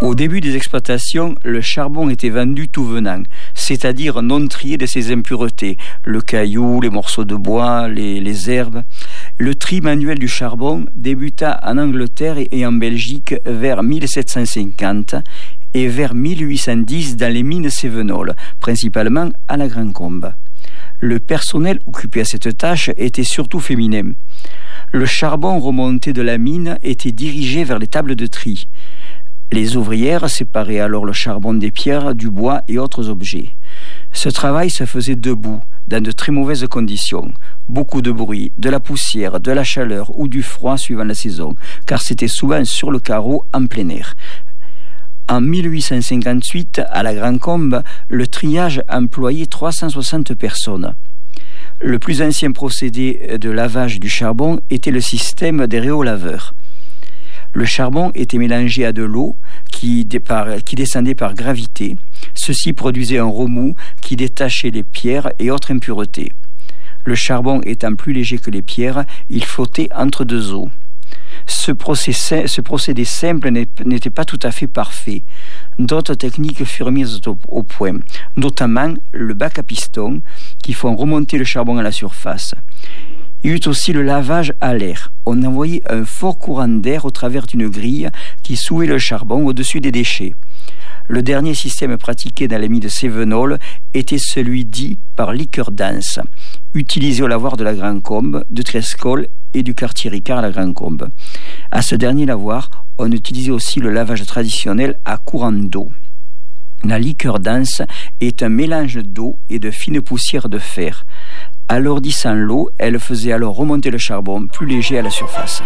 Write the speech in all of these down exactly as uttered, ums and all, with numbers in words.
Au début des exploitations, le charbon était vendu tout venant, c'est-à-dire non trié de ses impuretés, le caillou, les morceaux de bois, les, les herbes. Le tri manuel du charbon débuta en Angleterre et en Belgique vers mille sept cent cinquante et vers mille huit cent dix dans les mines cévenoles, principalement à la Grande Combe. Le personnel occupé à cette tâche était surtout féminin. Le charbon remonté de la mine était dirigé vers les tables de tri. Les ouvrières séparaient alors le charbon des pierres, du bois et autres objets. Ce travail se faisait debout, dans de très mauvaises conditions. Beaucoup de bruit, de la poussière, de la chaleur ou du froid suivant la saison, car c'était souvent sur le carreau en plein air. En mille huit cent cinquante-huit, à la Grande Combe, le triage employait trois cent soixante personnes. Le plus ancien procédé de lavage du charbon était le système des réolaveurs. Le charbon était mélangé à de l'eau qui, départ, qui descendait par gravité. Ceci produisait un remous qui détachait les pierres et autres impuretés. Le charbon étant plus léger que les pierres, il flottait entre deux eaux. Ce procédé, ce procédé simple n'était pas tout à fait parfait. D'autres techniques furent mises au, au point, notamment le bac à piston qui font remonter le charbon à la surface. Il y eut aussi le lavage à l'air. On envoyait un fort courant d'air au travers d'une grille qui soulevait le charbon au-dessus des déchets. Le dernier système pratiqué dans les mines de Cévenol était celui dit par liqueur dense, utilisé au lavoir de la Grande Combe, de Trescol et du quartier Ricard à la Grande Combe. À ce dernier lavoir, on utilisait aussi le lavage traditionnel à courant d'eau. La liqueur dense est un mélange d'eau et de fines poussières de fer. Alourdissant l'eau, elle faisait alors remonter le charbon plus léger à la surface.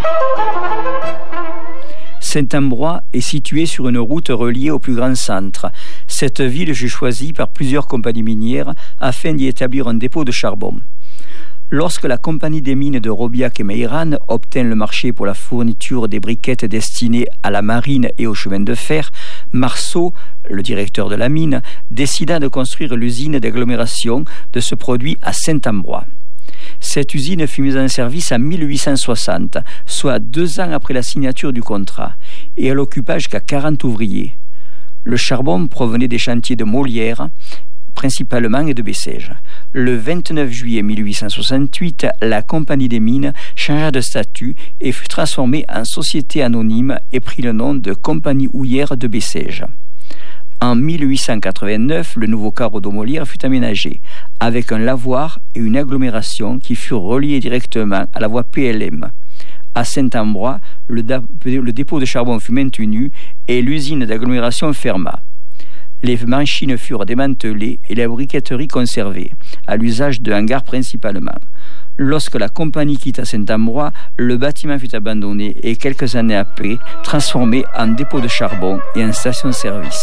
Saint-Ambroix est située sur une route reliée au plus grand centre. Cette ville fut choisie par plusieurs compagnies minières afin d'y établir un dépôt de charbon. Lorsque la compagnie des mines de Robiac et Meyran obtint le marché pour la fourniture des briquettes destinées à la marine et au chemin de fer, Marceau, le directeur de la mine, décida de construire l'usine d'agglomération de ce produit à Saint-Ambroix. Cette usine fut mise en service en mille huit cent soixante, soit deux ans après la signature du contrat, et elle occupa jusqu'à quarante ouvriers. Le charbon provenait des chantiers de Molière, principalement, et de Bessèges. Le vingt-neuf juillet mille huit cent soixante-huit, la compagnie des mines changea de statut et fut transformée en société anonyme et prit le nom de Compagnie houillère de Bessèges. En mille huit cent quatre-vingt-neuf, le nouveau carreau de Molière fut aménagé, avec un lavoir et une agglomération qui furent reliés directement à la voie P L M. À Saint-Ambroix, le, da- le dépôt de charbon fut maintenu et l'usine d'agglomération ferma. Les machines furent démantelées et la briqueterie conservée, à l'usage de hangars principalement. Lorsque la compagnie quitta Saint-Ambroix, le bâtiment fut abandonné et quelques années après, transformé en dépôt de charbon et en station-service.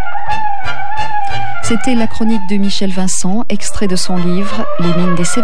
C'était la chronique de Michel Vincent, extrait de son livre « Les mines des Cévennes ».